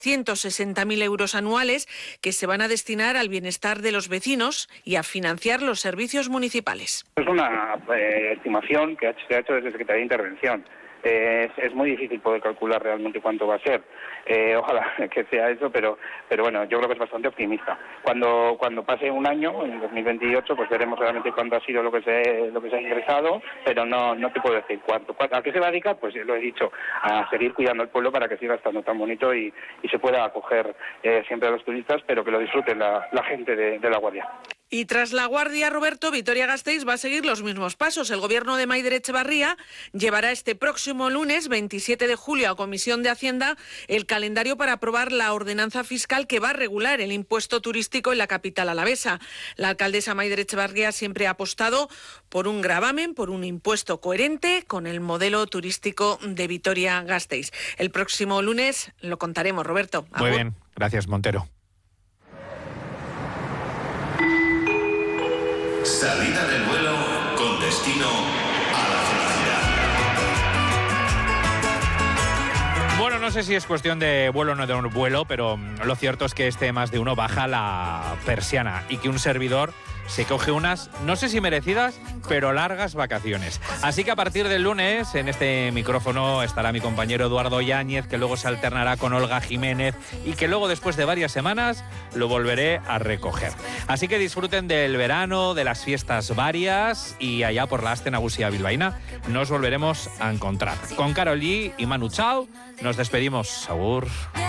160.000 euros anuales que se van a destinar al bienestar de los vecinos y a financiar los servicios municipales. Es una estimación que se ha hecho desde Secretaría de Intervención. Es muy difícil poder calcular realmente cuánto va a ser. Ojalá que sea eso, pero bueno, yo creo que es bastante optimista. Cuando pase un año, en 2028, pues veremos realmente cuánto ha sido lo que se ha ingresado, pero no te puedo decir cuánto. ¿A qué se va a dedicar? Pues lo he dicho, a seguir cuidando el pueblo para que siga estando tan bonito y se pueda acoger siempre a los turistas, pero que lo disfruten la gente de La Guardia. Y tras La Guardia, Roberto, Vitoria-Gasteiz va a seguir los mismos pasos. El gobierno de Maider Etxebarria llevará este próximo lunes, 27 de julio, a Comisión de Hacienda el calendario para aprobar la ordenanza fiscal que va a regular el impuesto turístico en la capital alavesa. La alcaldesa Maider Etxebarria siempre ha apostado por un gravamen, por un impuesto coherente con el modelo turístico de Vitoria-Gasteiz. El próximo lunes lo contaremos, Roberto. Muy bien, gracias, Montero. Salida del vuelo con destino a la felicidad. Bueno, no sé si es cuestión de vuelo o no de un vuelo, pero lo cierto es que más de uno baja la persiana y que un servidor se coge unas, no sé si merecidas, pero largas vacaciones. Así que a partir del lunes, en este micrófono estará mi compañero Eduardo Yáñez, que luego se alternará con Olga Jiménez y que luego, después de varias semanas, lo volveré a recoger. Así que disfruten del verano, de las fiestas varias y allá por la Aste Nagusia bilbaína nos volveremos a encontrar. Con Carol G y Manu Chao nos despedimos. Agur.